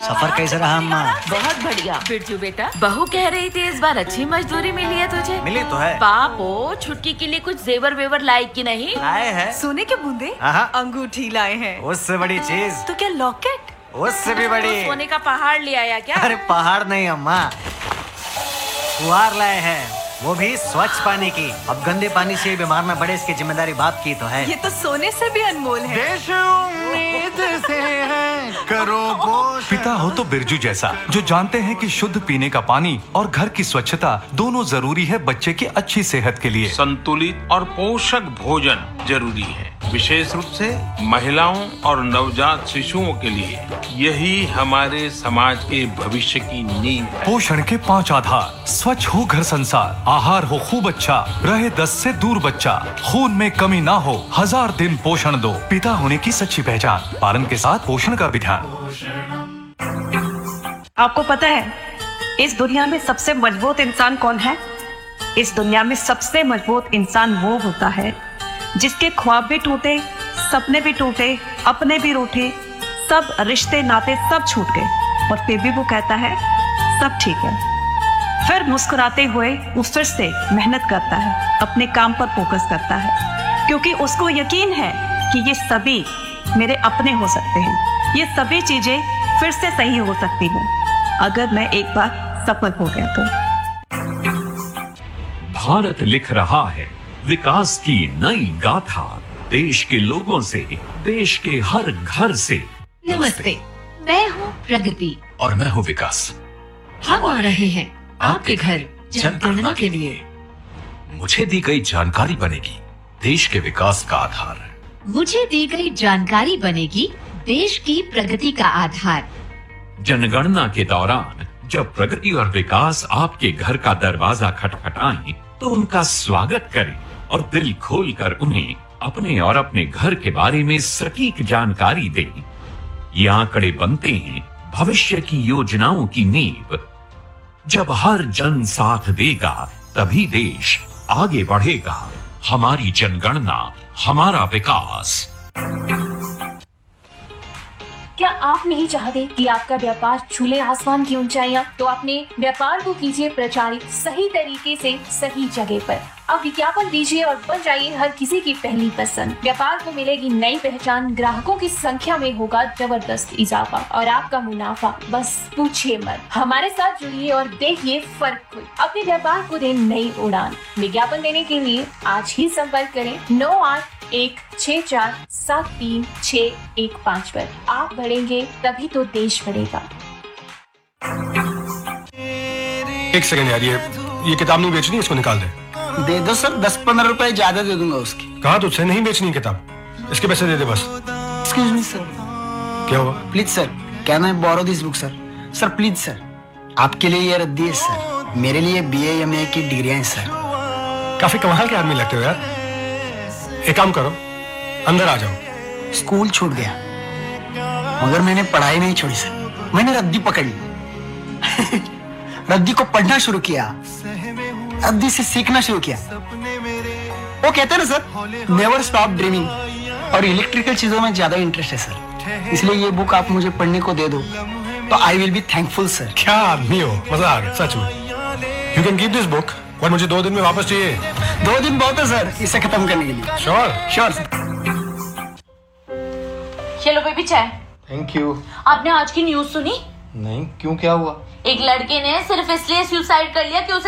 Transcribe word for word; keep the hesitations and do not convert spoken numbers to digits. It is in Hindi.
सफर कैसे रहा अम्मा? बहुत बढ़िया। बिरजू बेटा, बहू कह रही थी इस बार अच्छी मजदूरी मिली है तुझे। मिली तो है। पापो, छुटकी के लिए कुछ जेवर वेवर लाए कि नहीं? लाए हैं। सोने के बूंदे, अंगूठी लाए हैं। उससे बड़ी चीज तो क्या लॉकेट? उससे भी बड़ी। सोने का पहाड़ ले आया क्या? अरे पहाड़ नहीं अम्मा, फुहार लाए हैं, वो भी स्वच्छ पानी की। अब गंदे पानी से बीमार न पड़े, इसकी जिम्मेदारी बाप की तो है। ये तो सोने से भी अनमोल है। देश उम्मीद से है, करो पोषण। पिता हो तो बिरजू जैसा, जो जानते हैं कि शुद्ध पीने का पानी और घर की स्वच्छता दोनों जरूरी है बच्चे की अच्छी सेहत के लिए। संतुलित और पोषक भोजन जरूरी है, विशेष रूप से महिलाओं और नवजात शिशुओं के लिए। यही हमारे समाज के भविष्य की नींव है। पोषण के पांच आधार: स्वच्छ हो घर संसार, आहार हो खूब अच्छा, रहे दस से दूर बच्चा, खून में कमी ना हो, हजार दिन पोषण दो। पिता होने की सच्ची पहचान, पालन के साथ पोषण का भी ध्यान। आपको पता है इस दुनिया में सबसे मजबूत इंसान कौन है? इस दुनिया में सबसे मजबूत इंसान वो होता है जिसके ख्वाब भी टूटे, सपने भी टूटे, अपने भी रूठे, सब रिश्ते नाते सब छूट गए, और फिर भी वो कहता है सब ठीक है। फिर मुस्कुराते हुए वो फिर से मेहनत करता है, अपने काम पर फोकस करता है, क्योंकि उसको यकीन है कि ये सभी मेरे अपने हो सकते हैं, ये सभी चीजें फिर से सही हो सकती हैं अगर मैं एक बार सफल हो गया तो। भारत लिख रहा है विकास की नई गाथा, देश के लोगों से, देश के हर घर से। नमस्ते, मैं हूँ प्रगति और मैं हूँ विकास। हम आ रहे हैं आपके घर जनगणना के लिए। मुझे दी गई जानकारी बनेगी देश के विकास का आधार। मुझे दी गई जानकारी बनेगी देश की प्रगति का आधार। जनगणना के दौरान जब प्रगति और विकास आपके घर का दरवाजा खटखटाएं, तो उनका स्वागत करें और दिल खोलकर उन्हें अपने और अपने घर के बारे में सटीक जानकारी दें। ये आंकड़े बनते हैं भविष्य की योजनाओं की नींव। जब हर जन साथ देगा तभी देश आगे बढ़ेगा। हमारी जनगणना, हमारा विकास। क्या आप नहीं चाहते कि आपका व्यापार छूले आसमान की ऊंचाइयां? तो अपने व्यापार को कीजिए प्रचारित सही तरीके से, सही जगह पर। अब विज्ञापन दीजिए और बन जाइए हर किसी की पहली पसंद। व्यापार को मिलेगी नई पहचान, ग्राहकों की संख्या में होगा जबरदस्त इजाफा और आपका मुनाफा बस पूछिए मत। हमारे साथ जुड़िए और देखिए फर्क खुद। अपने व्यापार को दें नई उड़ान। विज्ञापन देने के लिए आज ही संपर्क करें नौ आठ एक छः चार सात तीन छः एक पाँच पर। आप बढ़ेंगे तभी तो देश बढ़ेगा। एक सेकंड यार, ये ये किताब नहीं बेचनी, इसको निकाल दे। दे दो सर, दस पंद्रह रुपए ज्यादा दे दूंगा उसकी। कहा तुझसे नहीं बेचनी किताब, इसके पैसे दे दे बस। Excuse me sir. क्या हुआ? Please sir, can I borrow this book sir? Sir please sir, आपके लिए ये रद्दी है सर, मेरे लिए बी ए एम ए की डिग्रियां हैं सर। काफी कमाल के आदमी लगते हो यार। एक काम करो, अंदर आ जाओ। स्कूल छूट गया मगर मैंने पढ़ाई नहीं छोड़ी सर, मैंने रद्दी पकड़ ली रद्दी को पढ़ना शुरू किया, रद्दी से सीखना शुरू किया। वो कहते हैं ना सर, नेवर स्टॉप ड्रीमिंग, और इलेक्ट्रिकल चीजों में ज्यादा इंटरेस्ट है सर, इसलिए ये बुक आप मुझे पढ़ने को दे दो तो I will be thankful sir. क्या आदमी हो, मजा आ गया सच में। You can keep this book, और मुझे दो दिन में वापस चाहिए। दो दिन बहुत है सर इसे खत्म करने के लिए। Sure sure sir. चलो बेबी चाय। Thank you. आपने आज की न्यूज सुनी? नहीं, क्यों, क्या हुआ? एक लड़के ने सिर्फ इसलिए सुसाइड कर लिया कि उसे